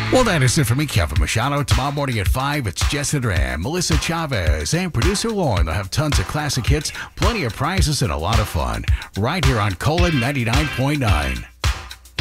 Well, that is it for me, Kevin Machado. Tomorrow morning at 5, it's Jessica Duran, Melissa Chavez, and producer Lauren. They'll have tons of classic hits, plenty of prizes, and a lot of fun. Right here on Colin 99.9.